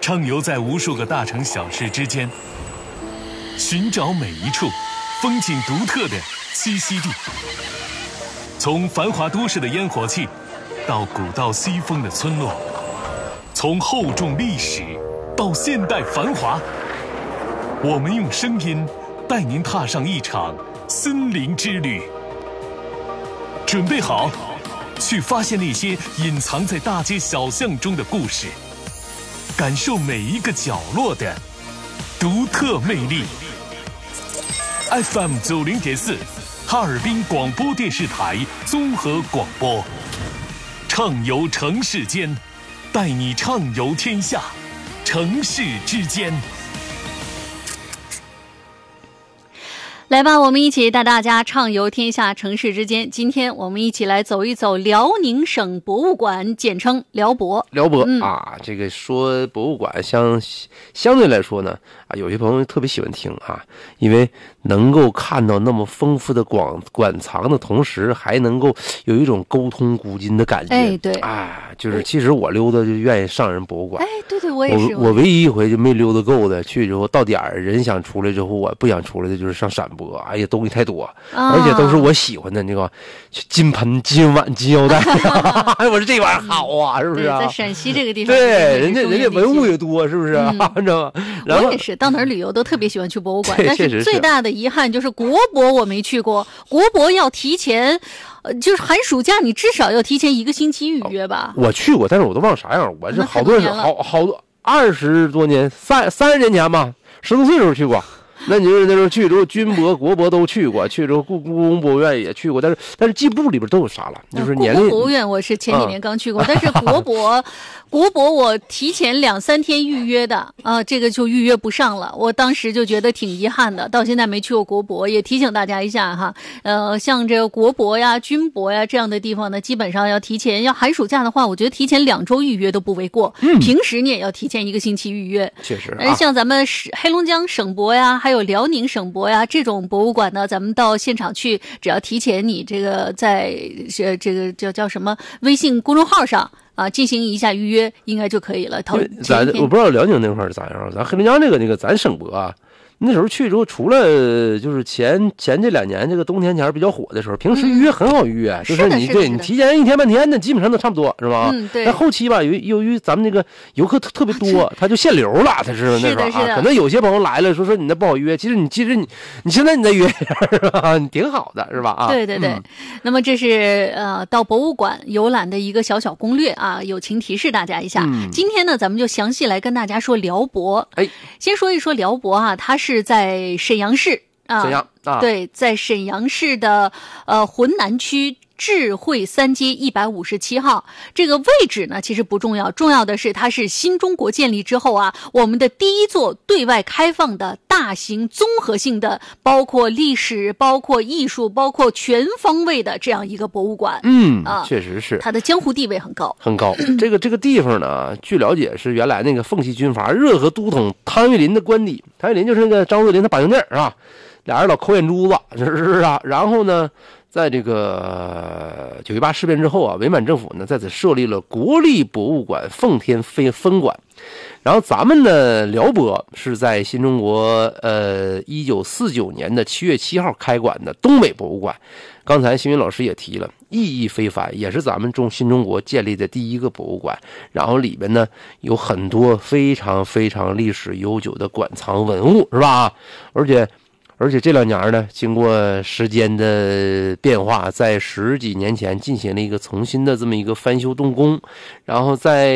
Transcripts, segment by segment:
畅游在无数个大城小市之间，寻找每一处风景独特的栖息地。从繁华都市的烟火气，到古道西风的村落，从厚重历史到现代繁华，我们用声音带您踏上一场森林之旅。准备好，去发现那些隐藏在大街小巷中的故事，感受每一个角落的独特魅力。FM 90.4，哈尔滨广播电视台综合广播，畅游城市间，带你畅游天下，城市之间。 来吧，我们一起带大家畅游天下城市之间。今天我们一起来走一走辽宁省博物馆，简称辽博。 辽博、这个说博物馆相对来说呢，有些朋友特别喜欢听因为能够看到那么丰富的馆藏的同时，还能够有一种沟通古今的感觉。 哎，对， 就是其实我溜达就愿意上人博物馆。 哎，对对，我也是。 我唯一一回就没溜达够的，去之后到点儿人想出来之后，我不想出来的就是上陕博。哎呀，东西太多，而且都是我喜欢的那个金盆、金碗、金腰带。我说这玩意儿好啊，是不是啊？ 在陕西这个地方， 对，人家文物也多，是不是啊？你知道吗？ 我也是，到哪儿旅游都特别喜欢去博物馆，但是最大的遗憾就是国博我没去过。国博要提前，就是寒暑假你至少要提前1个星期预约吧。 我去过，但是我都忘了啥样。我这好多好多20多年，30年前吧，10多岁的时候去过。那你就是那时候去之后，军博、国博都去过，去之后故宫博物院也去过，但是记不住里边都有啥了，就是年龄。 故宫博物院我是前几年刚去过，但是国博我提前2、3天预约的这个就预约不上了，我当时就觉得挺遗憾的，到现在没去过国博，也提醒大家一下哈，像这个国博呀、军博呀这样的地方呢，基本上要提前，要寒暑假的话，我觉得提前2周预约都不为过，平时你也要提前1个星期预约。 确实， 像咱们黑龙江省博呀，还有辽宁省博呀这种博物馆呢，咱们到现场去，只要提前你这个在这个叫什么微信公众号上进行一下预约，应该就可以了。 我不知道辽宁那块儿咋样，咱黑龙江那个咱省博那时候去之后，除了就是前这2年这个冬天前比较火的时候，平时预约很好预约，就是你提前1天半天的，基本上都差不多，是吧？ 对。 但后期吧，由于咱们这个游客特别多，他就限流了，他是那时候可能有些朋友来了，说你那不好约，其实你现在你再约是吧？你挺好的，是吧？ 对对对。那么这是到博物馆游览的一个小攻略友情提示大家一下。今天呢，咱们就详细来跟大家说辽博。先说一说辽博它是在沈阳市沈阳对，在沈阳市的浑南区智慧3街157号。这个位置呢其实不重要，重要的是它是新中国建立之后我们的第一座对外开放的大型综合性的，包括历史、包括艺术、包括全方位的这样一个博物馆。 确实是， 它的江湖地位很高。 这个地方呢，据了解是原来那个奉系军阀热河都统汤玉麟的官邸。汤玉麟就是那个张作霖他把兄弟是吧？俩人老抠眼珠子，是不是啊？然后呢，在这个9·18事变之后伪满政府呢在此设立了国立博物馆奉天分馆。然后咱们的辽博是在新中国1949年的7月7号开馆的东北博物馆。刚才新云老师也提了，意义非凡，也是咱们新中国建立的第一个博物馆。然后里边呢有很多非常非常历史悠久的馆藏文物，是吧？而且这2年呢，经过时间的变化，在10几年前进行了一个重新的这么一个翻修动工，然后在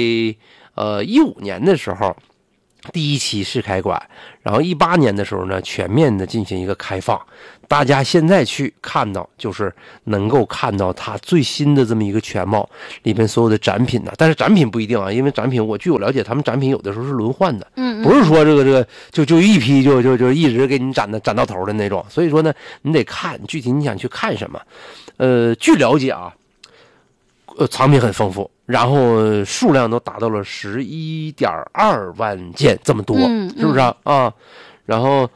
15年的时候第1期试开馆，然后18年的时候呢全面的进行一个开放。大家现在去看到，就是能够看到它最新的这么一个全貌，里面所有的展品但是展品不一定因为展品据我了解，他们展品有的时候是轮换的，不是说这个就一批就一直给你展到头的那种。所以说呢，你得看具体你想去看什么。据了解藏品很丰富，然后数量都达到了11.2万件这么多，是不是然后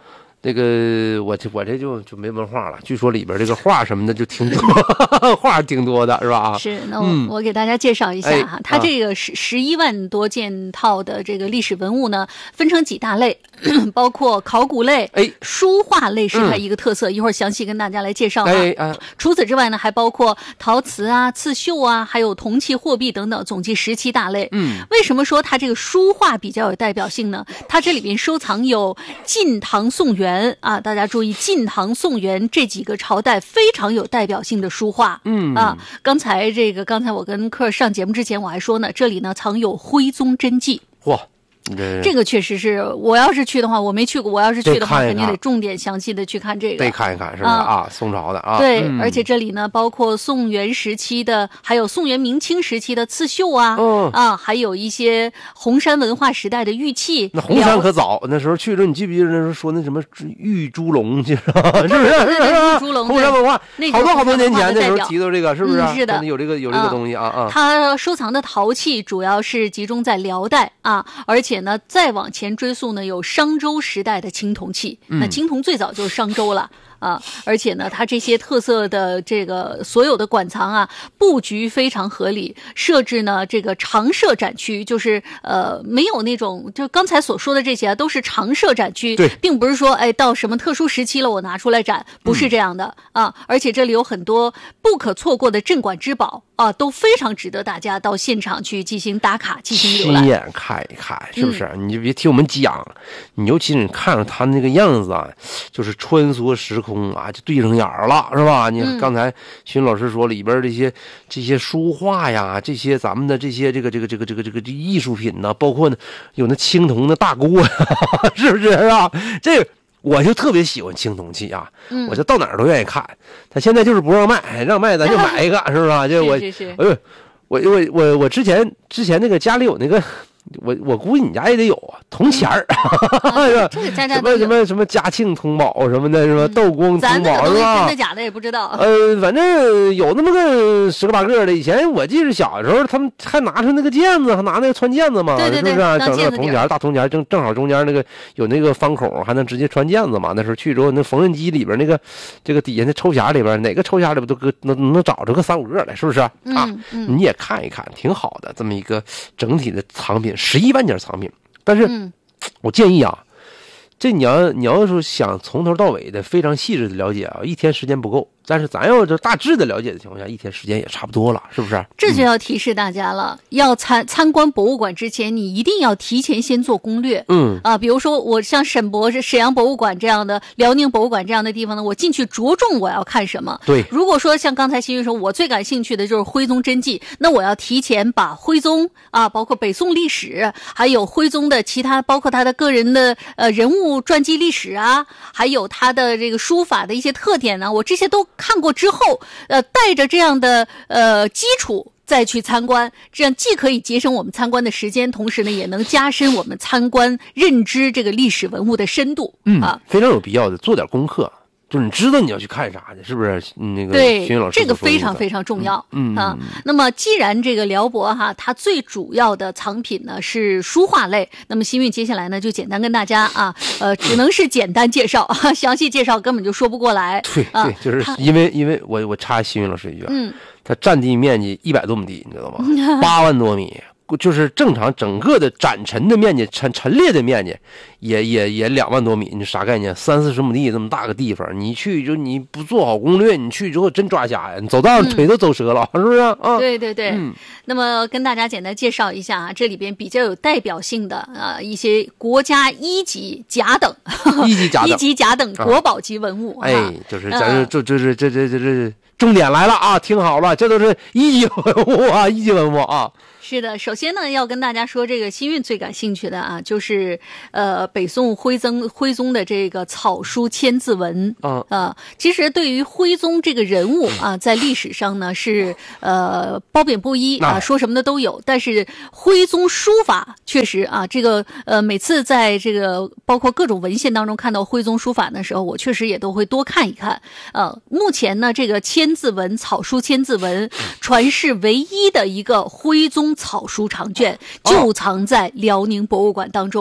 那个我这就没文化了，据说里边这个画什么的就挺多，画挺多的是吧？ 是，那我给大家介绍一下哈，它这个11万多件套的这个历史文物呢，分成几大类，包括考古类、书画类是它一个特色，一会儿详细跟大家来介绍啊。除此之外呢，还包括陶瓷啊、刺绣啊，还有铜器、货币等等，总计17大类。为什么说它这个书画比较有代表性呢？它这里边收藏有晋唐宋元啊，大家注意，晋唐宋元这几个朝代非常有代表性的书画。刚才我跟客上节目之前我还说呢，这里呢藏有徽宗真迹。 哇！ 这个确实是，我要是去的话，我没去过，我要是去的话，肯定得重点详细的去看这个， 得看一看，是不是啊？宋朝的啊， 对，而且这里呢，包括宋元时期的，还有宋元明清时期的刺绣啊，还有一些红山文化时代的玉器。 那红山可早，那时候去了，你记不记得那时候说那什么玉猪龙去，是不是？ 玉猪龙， 红山文化，好多年前那时候提到这个，是不是？ 是的， 有这个东西啊。 他收藏的陶器主要是集中在辽代啊，而且呢，再往前追溯呢，有商周时代的青铜器。那青铜最早就是商周了啊，而且呢，它这些特色的这个所有的馆藏啊，布局非常合理，设置呢这个常设展区，就是没有那种就刚才所说的这些都是常设展区， 对， 并不是说到什么特殊时期了我拿出来展，不是这样的啊。而且这里有很多不可错过的镇馆之宝啊，都非常值得大家到现场去进行打卡、进行浏览， 亲眼看一看，是不是？你就别听我们讲，你尤其是你看着他那个样子啊，就是穿梭时空啊，就对上眼了，是吧？你刚才徐老师说里边这些书画呀，这些咱们的这些这个艺术品呢，包括呢有那青铜的大锅，是不是啊？这个我就特别喜欢青铜器啊，我就到哪儿都愿意看。他现在就是不让卖，让卖咱就买一个，是不是啊？就我，我之前那个家里有那个。我估计你家也得有啊，铜钱儿， 这个家家什么嘉庆通宝什么的，是吧？道光通宝是吧？ 真的假的也不知道。 反正有那么个10个8个的。以前我记得小时候他们还拿出那个毽子，还拿那个穿毽子嘛， 对， 是不是啊？整个铜钱大铜钱，正好中间那个有那个方孔，还能直接穿毽子嘛。那时候去之后，那缝纫机里边那个这个底下那抽匣里边，哪个抽匣里边都能找着个3、5个来，是不是啊？你也看一看，挺好的，这么一个整体的藏品。11万件藏品，但是我建议啊，这你要是想从头到尾的非常细致的了解啊，一天时间不够。但是咱要这大致的了解的情况下，一天时间也差不多了，是不是？ 这就要提示大家了，要参观博物馆之前，你一定要提前先做攻略。比如说我像沈阳博物馆这样的、辽宁博物馆这样的地方呢，我进去着重我要看什么。 对， 如果说像刚才新宇说，我最感兴趣的就是徽宗真迹，那我要提前把徽宗啊，包括北宋历史，还有徽宗的其他，包括他的个人的人物传记历史啊，还有他的这个书法的一些特点呢，我这些都看过之后，带着这样的基础再去参观，这样既可以节省我们参观的时间，同时呢也能加深我们参观认知这个历史文物的深度。 非常有必要的做点功课。就是你知道你要去看啥去，是不是？那个对， 徐老师这个非常非常重要。那么既然这个辽博哈，它最主要的藏品呢是书画类，那么新运接下来呢就简单跟大家啊，只能是简单介绍，详细介绍根本就说不过来。 对，就是因为我插新运老师一句啊，它占地面积100多亩地，你知道吗？8万多米。就是正常整个的展陈的面积，陈列的面积也2万多米，你啥概念？30、40亩地这么大个地方，你去就你不做好攻略，你去之后真抓瞎呀，你走道上腿都走折了，是不是啊？ 对。那么跟大家简单介绍一下啊，这里边比较有代表性的一些国家1级甲等、1级甲等国宝级文物。 就是咱这重点来了啊，听好了，这都是1级文物啊，1级文物啊。 是的，首先呢，要跟大家说，这个新运最感兴趣的啊，就是北宋徽宗的这个草书千字文。其实对于徽宗这个人物啊，在历史上呢是褒贬不一啊，说什么的都有。但是徽宗书法确实啊，这个每次在这个包括各种文献当中看到徽宗书法的时候，我确实也都会多看一看。目前呢，这个千字文草书千字文传世唯一的一个徽宗草书长卷就藏在辽宁博物馆当中。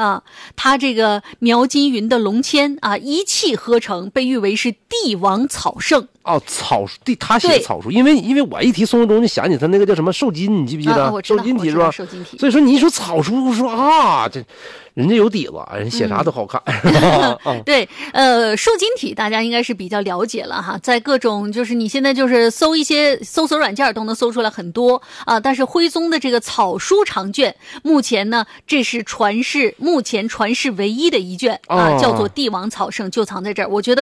啊，他这个描金云的龙签啊，一气呵成，被誉为是帝王草圣。 哦，草书，他写草书，因为我一提宋徽宗就想起他那个叫什么瘦金，你记不记得？ 我知道瘦金体是吧？ 瘦金体。 所以说你一说草书，我说啊，这人家有底子，人写啥都好看。 对，瘦金体大家应该是比较了解了哈，在各种就是你现在就是搜一些搜索软件都能搜出来很多啊，但是徽宗的这个草书长卷，目前呢这是目前传世唯一的一卷啊，叫做《帝王草圣》，就藏在这儿。我觉得